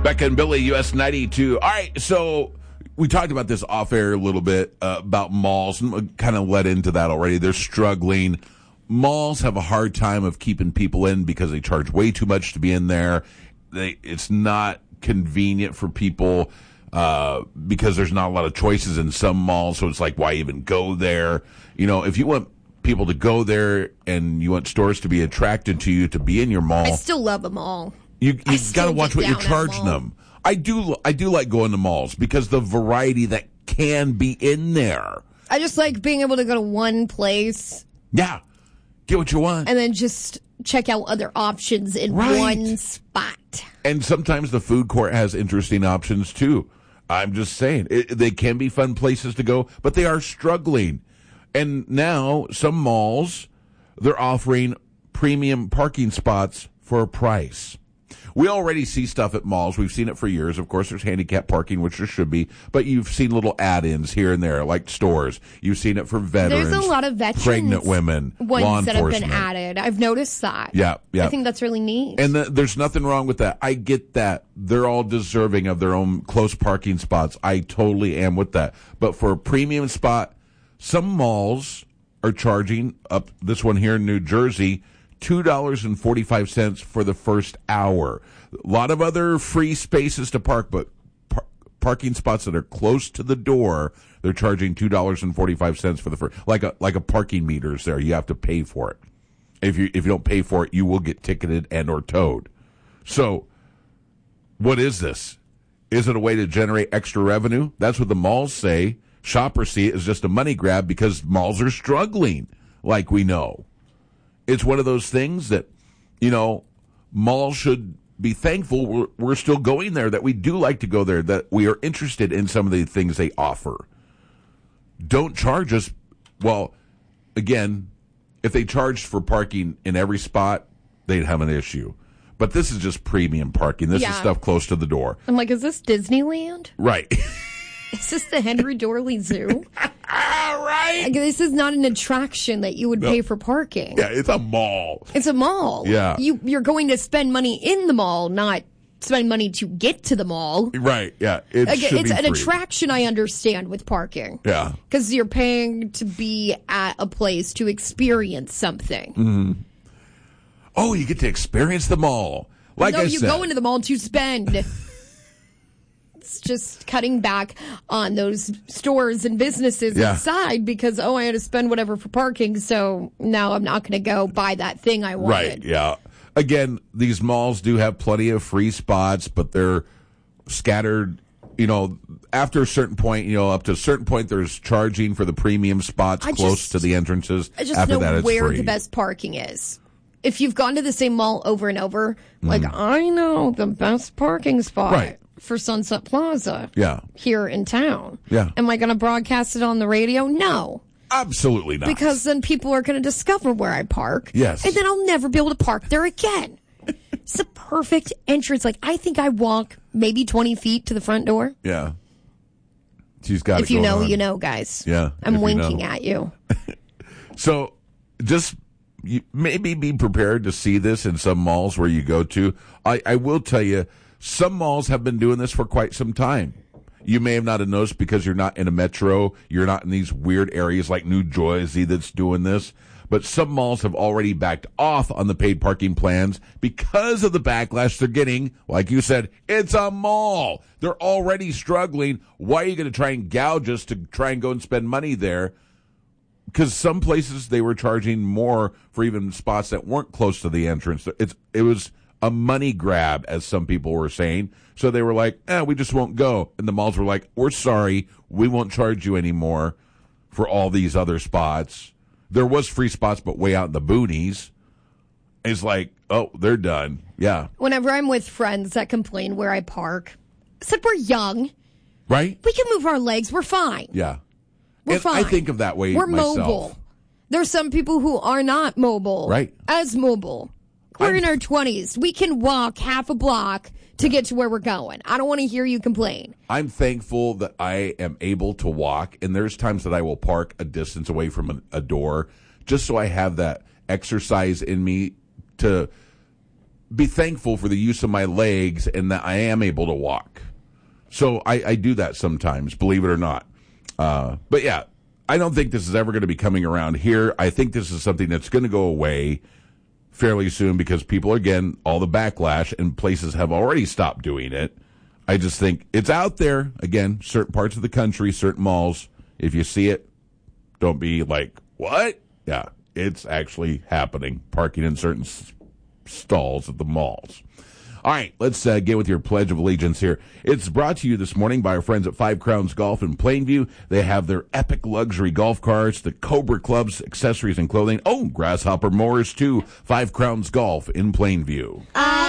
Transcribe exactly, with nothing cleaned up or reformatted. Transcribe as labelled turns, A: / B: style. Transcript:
A: Becca and Billy, U S ninety-two. All right, so we talked about this off air a little bit uh, about malls, and kind of led into that already. They're struggling. Malls have a hard time of keeping people in because they charge way too much to be in there. They, it's not convenient for people uh, because there's not a lot of choices in some malls, so it's like, why even go there? You know, if you want people to go there and you want stores to be attracted to you to be in your mall.
B: I still love a mall.
A: You you got to watch what you're
B: down at
A: charging
B: mall.
A: them. I do I do like going to malls because the variety that can be in there.
B: I just like being able to go to one place
A: Yeah. Get what you want.
B: and then just check out other options in
A: Right.
B: one spot.
A: And sometimes the food court has interesting options too. I'm just saying. It, they can be fun places to go, but they are struggling. And now some malls, they're offering premium parking spots for a price. We already see stuff at malls. We've seen it for years. Of course, there's handicap parking, which there should be, but you've seen little add-ins here and there, like stores. You've seen it for veterans.
B: There's a lot of veterans
A: pregnant women, law
B: ones that have
A: enforcement.
B: been added. I've noticed that.
A: Yeah, yeah.
B: I think that's really neat.
A: And the, there's nothing wrong with that. I get that. They're all deserving of their own close parking spots. I totally am with that. But for a premium spot, some malls are charging up, this one here in New Jersey, two dollars and forty-five cents for the first hour. A lot of other free spaces to park, but par- parking spots that are close to the door, they're charging two dollars and forty-five cents for the first, like a, like a parking meter's there. You have to pay for it. If you, if you don't pay for it, you will get ticketed and or towed. So what is this? Is it a way to generate extra revenue? That's what the malls say. Shoppers see it as just a money grab because malls are struggling, like we know. It's one of those things that, you know, malls should be thankful we're, we're still going there, that we do like to go there, that we are interested in some of the things they offer. Don't charge us. Well, again, if they charged for parking in every spot, they'd have an issue. But this is just premium parking. This
B: Yeah.
A: is stuff close to the door.
B: I'm like, is this Disneyland?
A: Right.
B: Is this the Henry Dorley Zoo?
A: All right.
B: Like, this is not an attraction that you would
A: No.
B: pay for parking.
A: Yeah, it's a mall.
B: It's a mall.
A: Yeah.
B: You, you're going to spend money in the mall, not spend money to get to the mall.
A: Right, yeah. It
B: Like,
A: should
B: it's
A: be
B: an
A: free.
B: attraction I understand with parking.
A: Yeah.
B: Because you're paying to be at a place to experience something.
A: Mm-hmm. Oh, you get to experience the mall. Like
B: no,
A: I
B: you
A: said.
B: go into the mall to spend. It's just cutting back on those stores and businesses
A: Yeah.
B: inside because, oh, I had to spend whatever for parking, so now I'm not going to go buy that thing I wanted.
A: Right, yeah. Again, these malls do have plenty of free spots, but they're scattered, you know, after a certain point, you know, up to a certain point, there's charging for the premium spots
B: I
A: close
B: just-
A: to the entrances.
B: I just
A: after
B: know
A: that, it's
B: where
A: free.
B: the best parking is. If you've gone to the same mall over and over,
A: Mm.
B: like, I know the best parking spot
A: Right.
B: for Sunset Plaza
A: Yeah.
B: here in town.
A: Yeah.
B: Am I going to broadcast it on the radio? No.
A: Absolutely not.
B: Because then people are going to discover where I park.
A: Yes.
B: And then I'll never be able to park there again. It's the perfect entrance. Like, I think I walk maybe twenty feet to the front door.
A: Yeah. She's got it
B: If you
A: going
B: know,
A: on.
B: you know, guys.
A: Yeah,
B: I'm
A: if you
B: winking
A: know.
B: at you.
A: So just you, maybe be prepared to see this in some malls where you go to. I, I will tell you, some malls have been doing this for quite some time. You may have not have noticed because you're not in a metro. You're not in these weird areas like New Jersey that's doing this. But some malls have already backed off on the paid parking plans because of the backlash they're getting. Like you said, it's a mall. They're already struggling. Why are you going to try and gouge us to try and go and spend money there? Because some places they were charging more for even spots that weren't close to the entrance. It's it was a money grab, as some people were saying. So they were like, eh, we just won't go. And the malls were like, we're sorry, we won't charge you anymore for all these other spots. There was free spots, but way out in the boonies. It's like, oh, they're done. Yeah.
B: Whenever I'm with friends that complain where I park, I said, we're young.
A: Right?
B: We can move our legs. We're fine.
A: Yeah.
B: We're
A: And
B: fine.
A: I think of that way
B: We're
A: myself.
B: mobile. There's some people who are not mobile.
A: Right.
B: As mobile. We're
A: I'm-
B: in our twenties. We can walk half a block to get to where we're going. I don't want to hear you complain.
A: I'm thankful that I am able to walk, and there's times that I will park a distance away from a, a door just so I have that exercise in me to be thankful for the use of my legs and that I am able to walk. So I, I do that sometimes, believe it or not. Uh, but yeah, I don't think this is ever going to be coming around here. I think this is something that's going to go away fairly soon because people, again, all the backlash and places have already stopped doing it. I just think it's out there. Again, certain parts of the country, certain malls. If you see it, don't be like, what? Yeah, it's actually happening. Parking in certain s- stalls at the malls. All right, let's uh, get with your Pledge of Allegiance here. It's brought to you this morning by our friends at Five Crowns Golf in Plainview. They have their epic luxury golf carts, the Cobra Clubs, accessories, and clothing. Oh, Grasshopper mowers, too. Five Crowns Golf in Plainview.
B: I